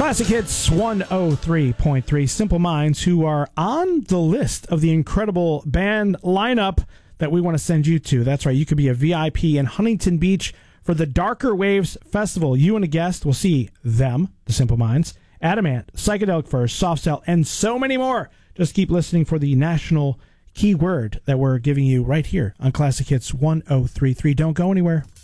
Classic Hits 103.3. Simple Minds, who are on the list of the incredible band lineup that we want to send you to. That's right. You could be a VIP in Huntington Beach for the Darker Waves Festival. You and a guest will see them, the Simple Minds, Adamant, Psychedelic Furs, Soft Cell, and so many more. Just keep listening for the national keyword that we're giving you right here on Classic Hits 103.3. Don't go anywhere.